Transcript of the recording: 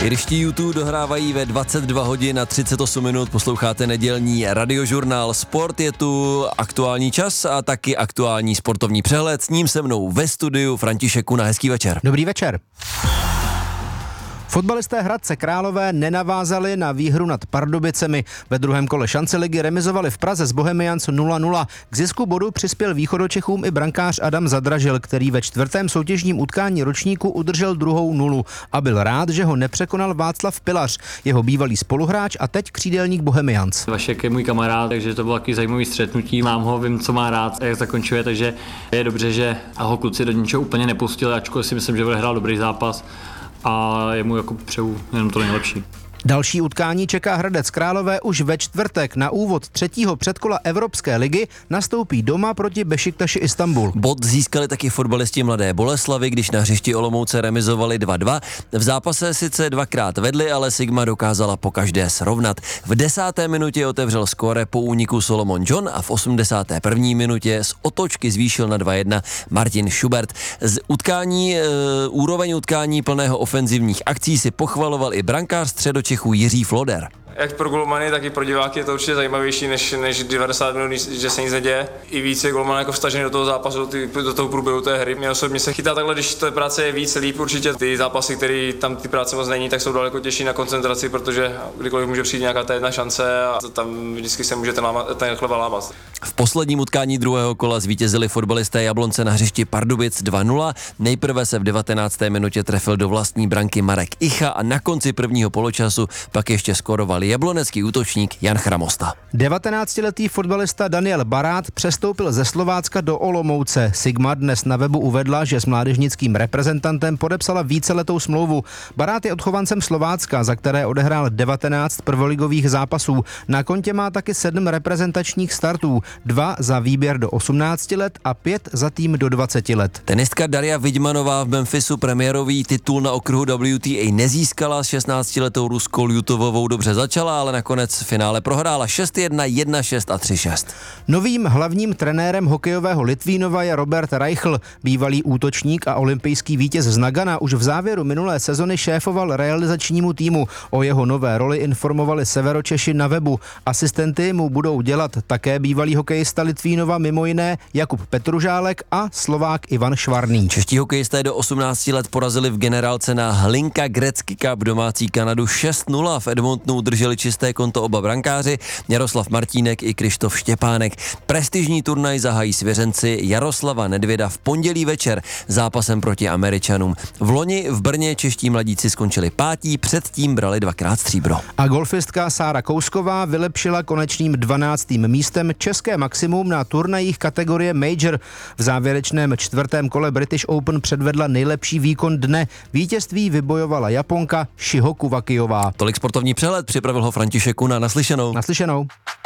Irští YouTube dohrávají ve 22 hodin a 38 minut, posloucháte nedělní radiožurnál Sport, je tu aktuální čas a taky aktuální sportovní přehled, s ním se mnou ve studiu František Kuna, hezký večer. Dobrý večer. Fotbalisté Hradce Králové nenavázali na výhru nad Pardubicemi. Ve druhém kole šance ligy remizovali v Praze s Bohemians 0-0. K zisku bodu přispěl Východočechům i brankář Adam Zadražil, který ve čtvrtém soutěžním utkání ročníku udržel druhou nulu a byl rád, že ho nepřekonal Václav Pilař, jeho bývalý spoluhráč a teď křídelník Bohemians. Vašek je můj kamarád, takže to bylo takový zajímavý střetnutí. Mám ho, vím, co má rád, jak zakončuje, takže je dobře, že ho kluci do ničeho úplně nepustili, ačkoliv si myslím, že odehrál dobrý zápas. A jemu jako přeju jenom to nejlepší. Další utkání čeká Hradec Králové už ve čtvrtek. Na úvod třetího předkola Evropské ligy nastoupí doma proti Bešiktaši Istanbul. Bod získali taky fotbalisti Mladé Boleslavi, když na hřišti Olomouce remizovali 2-2. V zápase sice dvakrát vedli, ale Sigma dokázala pokaždé srovnat. V 10. minutě otevřel skóre po úniku Solomon John a v 81. minutě z otočky zvýšil na 2-1 Martin Schubert. Úroveň utkání plného ofenzivních akcí si pochvaloval i brankář Středočechů Jiří Floder. Jak pro golmany, tak i pro diváky je to určitě zajímavější než 90 minut, že se nic neděje. I víc je golman jako vstažený do toho zápasu, do toho průběhu té hry. Mě osobně se chytá takhle, když to práce je víc, líp určitě. Ty zápasy, které tam ty práce moc není, tak jsou daleko těžší na koncentraci, protože kdykoliv může přijít nějaká ta jedna šance a tam vždycky se může ten chleba lámat. V posledním utkání druhého kola zvítězili fotbalisté Jablonce na hřišti Pardubic 2-0. Nejprve se v 19. minutě trefil do vlastní branky Marek Icha a na konci prvního poločasu pak ještě skoroval jablonecký útočník Jan Chramosta. 19-letý fotbalista Daniel Barát přestoupil ze Slovácka do Olomouce. Sigma dnes na webu uvedla, že s mládežnickým reprezentantem podepsala víceletou smlouvu. Barát je odchovancem Slovácka, za které odehrál 19 prvoligových zápasů. Na kontě má taky 7 reprezentačních startů, 2 za výběr do 18 let a 5 za tým do 20 let. Tenistka Daria Vidmanová v Memphisu premiérový titul na okruhu WTA nezískala, s 16-letou Ruskou Ljutovovou dobře začala, ale nakonec v finále prohrála 6-1, 1-6 a 3-6. Novým hlavním trenérem hokejového Litvínova je Robert Reichl. Bývalý útočník a olympijský vítěz z Nagana už v závěru minulé sezony šéfoval realizačnímu týmu. O jeho nové roli informovali Severočeši na webu. Asistenty mu budou dělat také bývalý hokejista Litvínova, mimo jiné Jakub Petružálek a Slovák Ivan Švarný. Čeští hokejisté do 18 let porazili v generálce na Hlinka Gretzky Cup domácí Kanadu 6-0. V Edmontonu udrželi čisté konto oba brankáři, Jaroslav Martínek i Krištof Štěpánek. Prestižní turnaj zahájí svěřenci Jaroslava Nedvěda v pondělí večer zápasem proti Američanům. V loni v Brně čeští mladíci skončili 5., předtím brali 2x stříbro. A golfistka Sára Kousková vylepšila konečným 12. místem české maximum na turnajích kategorie Major. V závěrečném 4. kole British Open předvedla nejlepší výkon dne. Vítězství vybojovala Japonka Shihoku Wakijová. Tolik sportovní přehled, připravil ho František Kuna. Naslyšenou. Naslyšenou.